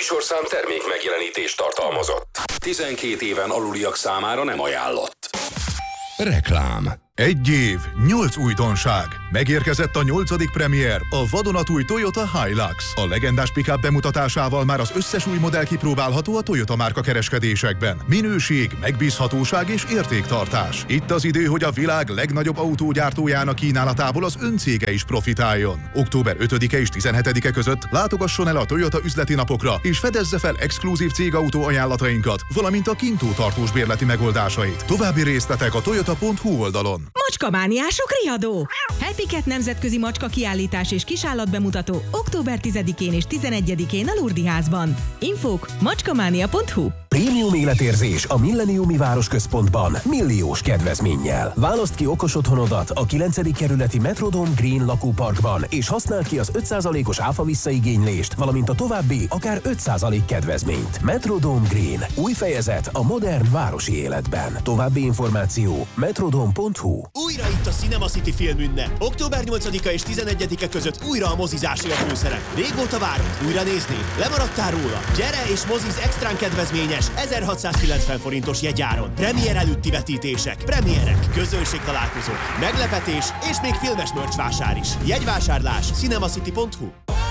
műsorszám termék megjelenítést tartalmazott. 12 éven aluliak számára nem ajánlott. Reklám. 1 év, 8 újdonság. Megérkezett a 8. premier, a vadonatúj Toyota Hilux. A legendás pick-up bemutatásával már az összes új modell kipróbálható a Toyota márka kereskedésekben. Minőség, megbízhatóság és értéktartás. Itt az idő, hogy a világ legnagyobb autógyártójának kínálatából az öncége is profitáljon. Október 5-e és 17-e között látogasson el a Toyota üzleti napokra, és fedezze fel exkluzív cégautó ajánlatainkat, valamint a kintótartós bérleti megoldásait. További részletek a toyota.hu oldalon. Macskamániások riadó! Happy Cat nemzetközi macska kiállítás és kisállatbemutató október 10-én és 11-én a Lurdi házban. Infók macskamánia.hu. Prémium életérzés a Millenniumi Városközpontban milliós kedvezménnyel. Válaszd ki okos otthonodat a 9. kerületi Metrodome Green lakóparkban, és használd ki az 5%-os áfa visszaigénylést, valamint a további akár 5% kedvezményt. Metrodome Green. Új fejezet a modern városi életben. További információ metrodome.hu. Újra itt a Cinema City filmünnep. Október 8-a és 11-e között újra a mozizásé a főszerep. Régóta várod? Újra nézni? Lemaradtál róla? Gyere és moziz extrán kedvezményes 1690 forintos jegyáron. Premier előtti vetítések, premierek, közönségtalálkozók, meglepetés és még filmes merch vásár is. Jegyvásárlás cinemacity.hu.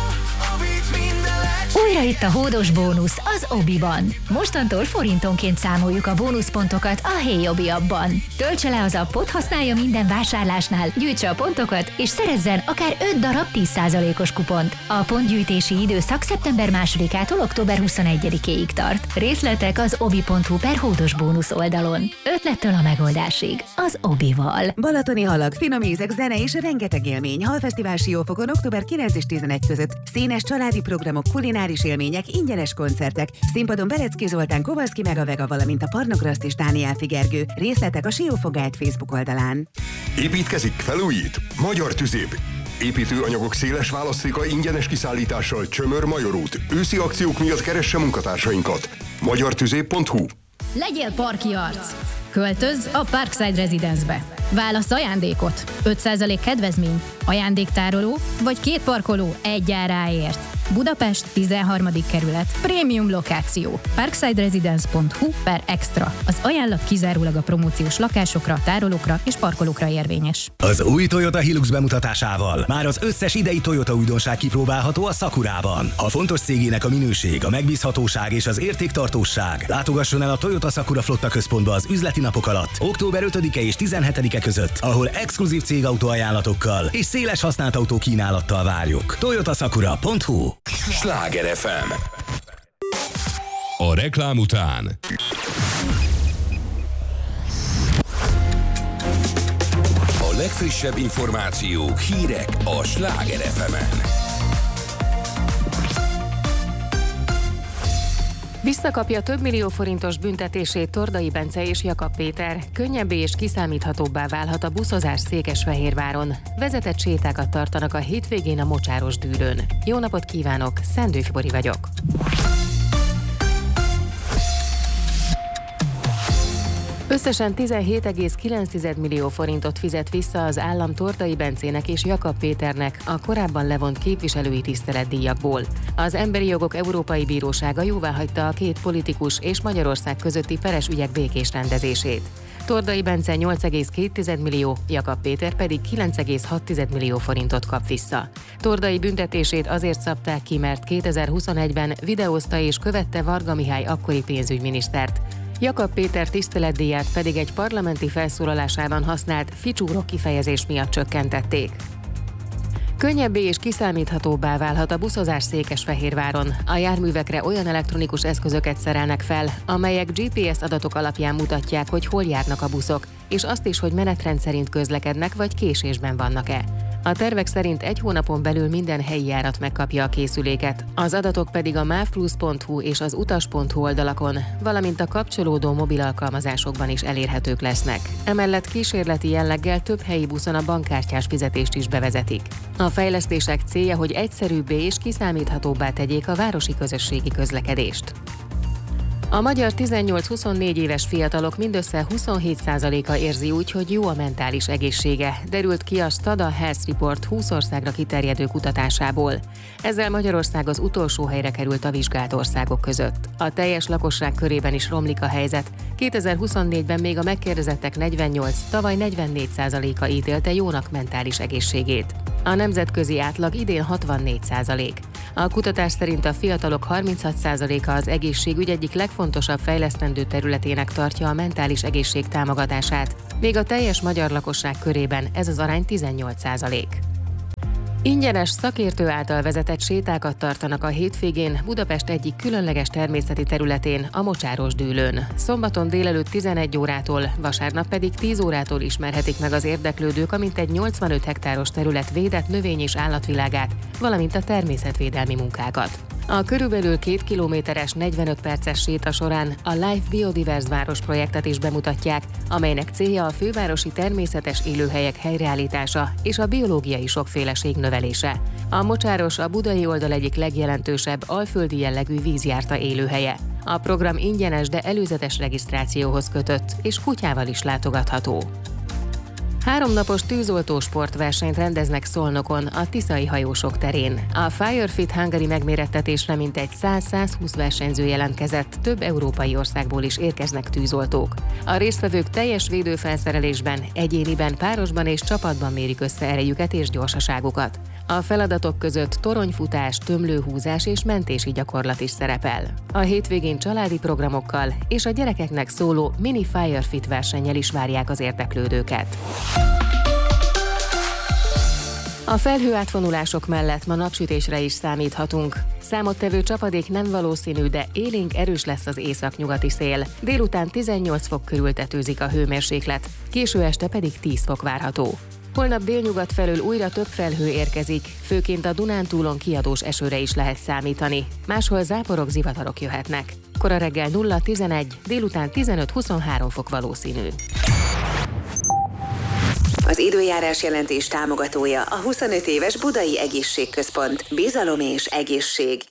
Újra itt a hódos bónusz az Obiban. Mostantól forintonként számoljuk a bónuszpontokat a Hey Obi appban. Töltse le az appot, használja minden vásárlásnál, gyűjtse a pontokat, és szerezzen akár 5 darab 10%-os kupont. A pontgyűjtési időszak szeptember 2-ától október 21-ig tart. Részletek az obi.hu/hódos bónusz oldalon. Ötlettől a megoldásig. Az Obival. Balatoni halak, finom ízek, zene és rengeteg élmény. Halfesztivál Siófokon október 9 és 11 között. Színes családi programok, kulináris élmények, ingyenes koncertek. Színpadon Berecki Zoltán, Kovalszki meg a Vega, valamint a Parnograszt és Dániel Figergő. Részletek a Siófok Guide Facebook oldalán. Építkezik, felújít? Magyar Tüzép. Építőanyagok széles választéka ingyenes kiszállítással Csömör Major út. Őszi akciók miatt keresse munkatársainkat. magyartüzép.hu. Legyél parki arc! Költözz a Parkside Residence-be. Válasz ajándékot. 5% kedvezmény, ajándéktároló vagy 2 parkoló egy áráért. Budapest 13. kerület. Prémium lokáció. parksideresidence.hu/extra. Az ajánlat kizárólag a promóciós lakásokra, tárolókra és parkolókra érvényes. Az új Toyota Hilux bemutatásával már az összes idei Toyota újdonság kipróbálható a Sakurában. A fontos cégének a minőség, a megbízhatóság és az értéktartóság. Látogasson el a Toyota Sakura Flotta központba az üzleti napok alatt, október 5-e és 17-e között, ahol exkluzív cégauto ajánlatokkal és széles használt autó kínálattal várjuk. toyotasakura.hu. Sláger FM. A reklám után A legfrissebb információk, hírek a Sláger FM-en. Visszakapja több millió forintos büntetését Tordai Bence és Jakab Péter. Könnyebbé és kiszámíthatóbbá válhat a buszozás Székesfehérváron. Vezetett sétákat tartanak a hétvégén a Mocsáros Dűrőn. Jó napot kívánok, Szendőfi Bori vagyok. Összesen 17,9 millió forintot fizet vissza az állam Tordai Bencének és Jakab Péternek a korábban levont képviselői tiszteletdíjakból. Az Emberi Jogok Európai Bírósága jóváhagyta a két politikus és Magyarország közötti peres ügyek békés rendezését. Tordai Bence 8,2 millió, Jakab Péter pedig 9,6 millió forintot kap vissza. Tordai büntetését azért szabták ki, mert 2021-ben videózta és követte Varga Mihály akkori pénzügyminisztert. Jakab Péter tiszteletdíját pedig egy parlamenti felszólalásában használt ficsúrok kifejezés miatt csökkentették. Könnyebbé és kiszámíthatóbbá válhat a buszozás Székesfehérváron. A járművekre olyan elektronikus eszközöket szerelnek fel, amelyek GPS adatok alapján mutatják, hogy hol járnak a buszok, és azt is, hogy menetrend szerint közlekednek vagy késésben vannak-e. A tervek szerint 1 hónapon belül minden helyi járat megkapja a készüléket, az adatok pedig a mávplusz.hu és az utas.hu oldalakon, valamint a kapcsolódó mobil alkalmazásokban is elérhetők lesznek. Emellett kísérleti jelleggel több helyi buszon a bankkártyás fizetést is bevezetik. A fejlesztések célja, hogy egyszerűbbé és kiszámíthatóbbá tegyék a városi közösségi közlekedést. A magyar 18-24 éves fiatalok mindössze 27%-a érzi úgy, hogy jó a mentális egészsége, derült ki a Stada Health Report 20 országra kiterjedő kutatásából. Ezzel Magyarország az utolsó helyre került a vizsgált országok között. A teljes lakosság körében is romlik a helyzet. 2024-ben még a megkérdezettek 48, tavaly 44%-a ítélte jónak mentális egészségét. A nemzetközi átlag idén 64%. A kutatás szerint a fiatalok 36%-a az egészségügy egyik legfontosabb fejlesztendő területének tartja a mentális egészség támogatását, még a teljes magyar lakosság körében ez az arány 18%. Ingyenes szakértő által vezetett sétákat tartanak a hétvégén Budapest egyik különleges természeti területén, a Mocsáros dűlőn. Szombaton délelőtt 11 órától, vasárnap pedig 10 órától ismerhetik meg az érdeklődők a mintegy 85 hektáros terület védett növény- és állatvilágát, valamint a természetvédelmi munkákat. A körülbelül 2 kilométeres 45 perces séta során a Life Biodiverse Város projektet is bemutatják, amelynek célja a fővárosi természetes élőhelyek helyreállítása és a biológiai sokféleség növelése. A Mocsáros a budai oldal egyik legjelentősebb alföldi jellegű vízjárta élőhelye. A program ingyenes, de előzetes regisztrációhoz kötött, és kutyával is látogatható. 3 napos tűzoltó sportversenyt rendeznek Szolnokon, a tiszai hajósok terén. A Firefit Hungary megmérettetésre mintegy 100-120 versenyző jelentkezett, több európai országból is érkeznek tűzoltók. A résztvevők teljes védőfelszerelésben, egyéniben, párosban és csapatban mérik össze erejüket és gyorsaságukat. A feladatok között toronyfutás, tömlőhúzás és mentési gyakorlat is szerepel. A hétvégén családi programokkal és a gyerekeknek szóló mini Firefit versennyel is várják az érdeklődőket. A felhőátvonulások mellett ma napsütésre is számíthatunk. Számottevő csapadék nem valószínű, de élénk erős lesz az északnyugati szél. Délután 18 fok körül tetőzik a hőmérséklet, késő este pedig 10 fok várható. Holnap délnyugat felől újra több felhő érkezik, főként a Dunántúlon kiadós esőre is lehet számítani. Máshol záporok, zivatarok jöhetnek. Kora reggel 0-11, délután 15-23 fok valószínű. Az időjárás jelentés támogatója a 25 éves Budai Egészségközpont. Bizalom és egészség.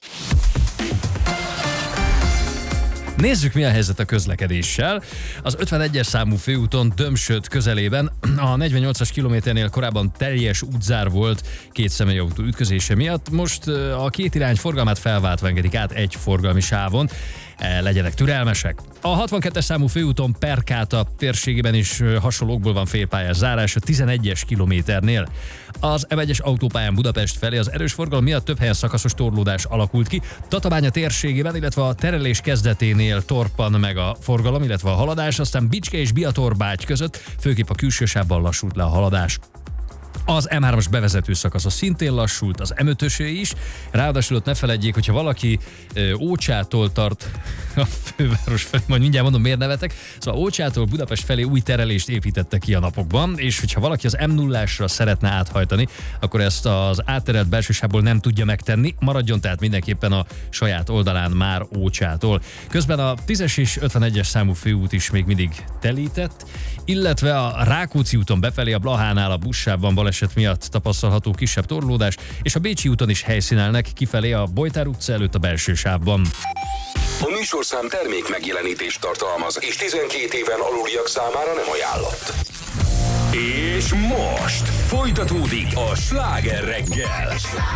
Nézzük, mi a helyzet a közlekedéssel. Az 51-es számú főúton Dömsöd közelében a 48-as kilométernél korábban teljes útzár volt 2 személyautó ütközése miatt. Most a két irány forgalmát felváltva engedik át egy forgalmi sávon. Legyenek türelmesek. A 62-es számú főúton Perkáta térségében is hasonlókból van félpályás zárás a 11-es kilométernél. Az M1-es autópályán Budapest felé az erős forgalom miatt több helyen szakaszos torlódás alakult ki. Tatabánya térségében, illetve a terelés kezdeténél torpan meg a forgalom, illetve a haladás, aztán Bicske és Biatorbágy között főképp a külső sávban lassult le a haladás. Az M3-as bevezető szakasza szintén lassult, az M5-ösé is. Ráadásul ott ne feledjék, hogyha valaki Ócsától tart a főváros felé, majd mindjárt mondom, miért nevetek. Szóval Ócsától Budapest felé új terelést építettek ki a napokban, és hogyha valaki az M0-ásra szeretne áthajtani, akkor ezt az átterelt belső sávból nem tudja megtenni. Maradjon tehát mindenképpen a saját oldalán már Ócsától. Közben a 10-es és 51-es számú főút is még mindig telített, illetve a Rákóczi úton befelé a Blahánál a buszsávban baleset miatt tapasztalható kisebb torlódás, és a Bécsi úton is helyszínelnek kifelé a Bojtár utca előtt a belső sávban. A műsorszám termék megjelenítést tartalmaz, és 12 éven aluliak számára nem ajánlott. És most folytatódik a Sláger reggel.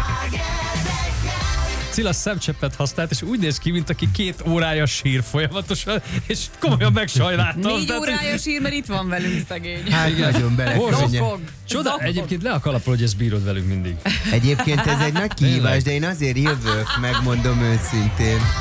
Cilla szemcseppet használt, és úgy néz ki, mint aki 2 órája sír folyamatosan, és komolyan megsajnáltam. 4 órája sír, mert itt van velünk szegény. Hát nagyon belefogja. Csoda, egyébként le a kalapról, hogy ezt bírod velünk mindig. Egyébként ez egy nagy kihívás, de én azért jövök, megmondom őszintén.